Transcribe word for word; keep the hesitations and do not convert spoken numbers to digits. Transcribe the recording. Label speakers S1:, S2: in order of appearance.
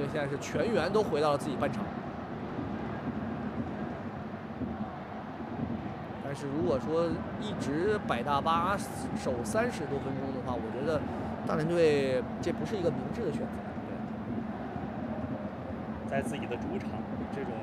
S1: 队现在是全员都回到了自己半场。但是如果说一直摆大巴守三十多分钟的话，我觉得大连队这不是一个明智的选择。
S2: 在自己的主场，这种